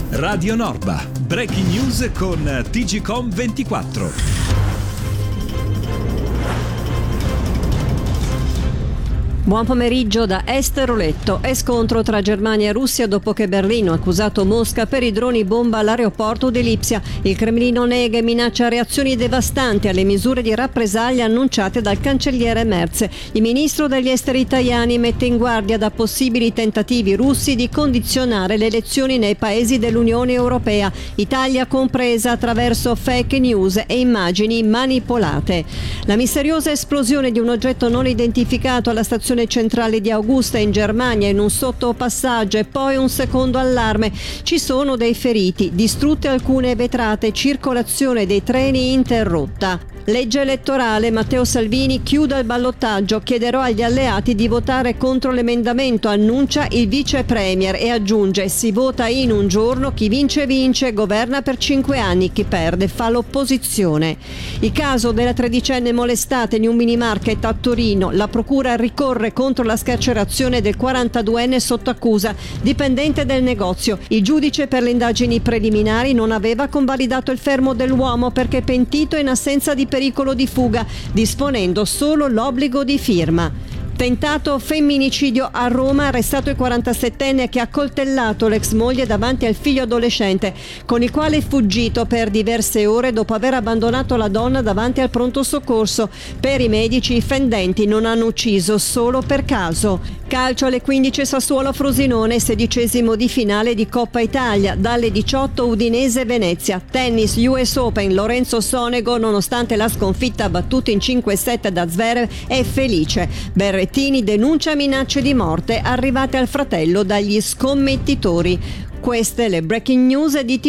Radio Norba, breaking news con TGCom24. Buon pomeriggio da Esther Oletto. È scontro tra Germania e Russia dopo che Berlino ha accusato Mosca per i droni bomba all'aeroporto di Lipsia. Il Cremlino nega e minaccia reazioni devastanti alle misure di rappresaglia annunciate dal cancelliere Merz. Il ministro degli esteri italiani mette in guardia da possibili tentativi russi di condizionare le elezioni nei paesi dell'Unione Europea, Italia compresa, attraverso fake news e immagini manipolate. La misteriosa esplosione di un oggetto non identificato alla stazione centrale di Augusta in Germania in un sottopassaggio e poi un secondo allarme. Ci sono dei feriti, distrutte alcune vetrate, circolazione dei treni interrotta. Legge elettorale, Matteo Salvini chiude il ballottaggio, chiederò agli alleati di votare contro l'emendamento, annuncia il vice premier e aggiunge: si vota in un giorno, chi vince vince, governa per 5 anni, chi perde fa l'opposizione. Il caso della tredicenne molestata in un minimarket a Torino, la procura ricorre contro la scarcerazione del 42enne sotto accusa, dipendente del negozio. Il giudice per le indagini preliminari non aveva convalidato il fermo dell'uomo perché pentito in assenza di pericolo di fuga, disponendo solo l'obbligo di firma. Tentato femminicidio a Roma, arrestato il 47enne che ha coltellato l'ex moglie davanti al figlio adolescente, con il quale è fuggito per diverse ore dopo aver abbandonato la donna davanti al pronto soccorso. Per i medici i fendenti non hanno ucciso solo per caso. Calcio alle 15 Sassuolo-Frosinone, 16° di finale di Coppa Italia, dalle 18 Udinese-Venezia. Tennis US Open, Lorenzo Sonego, nonostante la sconfitta battuta in 5 set da Zverev, è felice. Berrettini denuncia minacce di morte arrivate al fratello dagli scommettitori. Queste le breaking news di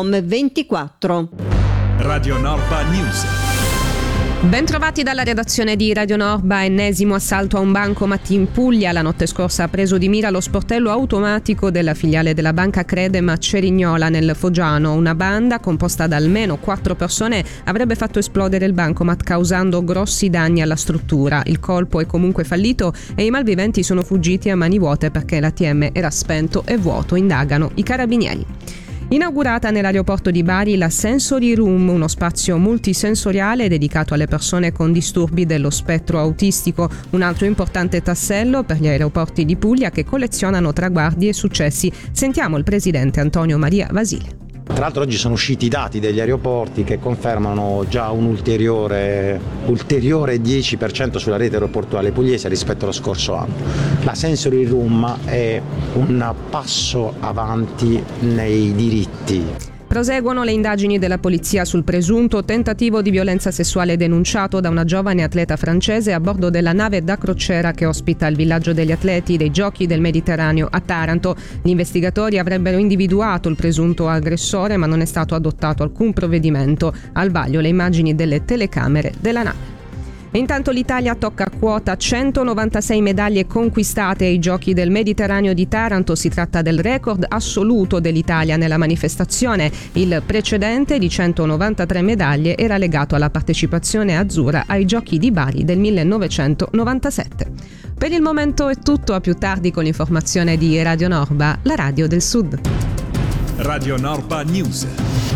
TGCom24. Radio Norba News. Bentrovati dalla redazione di Radio Norba. Ennesimo assalto a un bancomat in Puglia. La notte scorsa ha preso di mira lo sportello automatico della filiale della banca Credem a Cerignola nel Foggiano. Una banda composta da almeno 4 persone avrebbe fatto esplodere il bancomat causando grossi danni alla struttura. Il colpo è comunque fallito e i malviventi sono fuggiti a mani vuote perché l'ATM era spento e vuoto, indagano i carabinieri. Inaugurata nell'aeroporto di Bari la Sensory Room, uno spazio multisensoriale dedicato alle persone con disturbi dello spettro autistico, un altro importante tassello per gli aeroporti di Puglia che collezionano traguardi e successi. Sentiamo il presidente Antonio Maria Vasile. Tra l'altro oggi sono usciti i dati degli aeroporti che confermano già un ulteriore 10% sulla rete aeroportuale pugliese rispetto allo scorso anno. La Sensory Room è un passo avanti nei diritti. Proseguono le indagini della polizia sul presunto tentativo di violenza sessuale denunciato da una giovane atleta francese a bordo della nave da crociera che ospita il villaggio degli atleti dei Giochi del Mediterraneo a Taranto. Gli investigatori avrebbero individuato il presunto aggressore, ma non è stato adottato alcun provvedimento. Al vaglio le immagini delle telecamere della nave. E intanto l'Italia tocca quota 196 medaglie conquistate ai Giochi del Mediterraneo di Taranto. Si tratta del record assoluto dell'Italia nella manifestazione. Il precedente di 193 medaglie era legato alla partecipazione azzurra ai Giochi di Bari del 1997. Per il momento è tutto, a più tardi con l'informazione di Radio Norba, la radio del Sud. Radio Norba News.